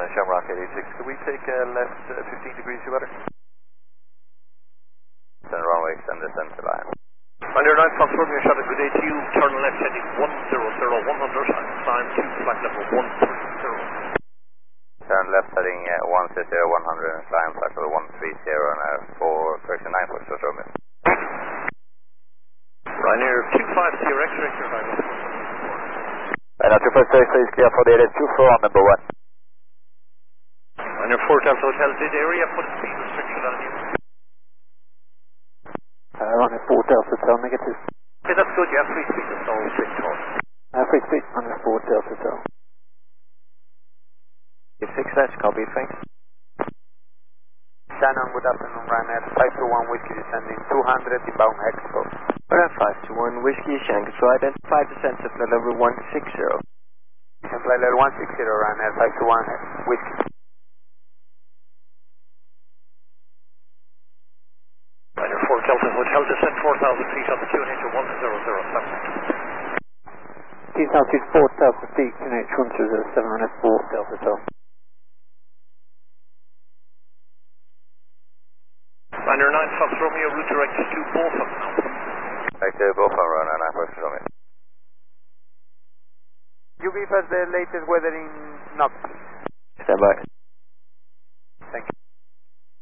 Shamrock 86. Could we take left 15 degrees to weather? Then runway extend descend to line. Under 9 Fox Romeo, shot a good day to you. Turn left heading 100, 100 and climb to flight level 130. Turn left heading 100, 100 and climb flight level 130 and for correction 9 Fox Romeo. Ryanair 250 X-ray, clear by level. Ryanair 250 is clear for the LS2 for number 1. Ryanair 4 Delta Hotel, did area put a speed restriction on you? Ryanair 4 Delta Hotel, negative. Okay, that's good, yeah, free speed, that's all straight tall. Free speed, Ryanair 4 Delta Hotel. 6 copy, thanks. Shannon, good afternoon, Ryanair 521 Whiskey descending 200 inbound hex coast. Ryanair 521 Whiskey, Shanghai Control, identify descent to flight level 160. Flight level 160, Ryanair 521 Whiskey. Ryanair 4 Delta Hotel, descent 4,000 feet on the QNH 1007. Peace altitude 4,000 feet, QNH 1007, Ryanair 4 Delta Hotel. Ryanair 9 Fox Romeo, route direct to Botham. Direct to Botham, Ryanair 9 Fox Romeo. You give us the latest weather in knots. Stand by.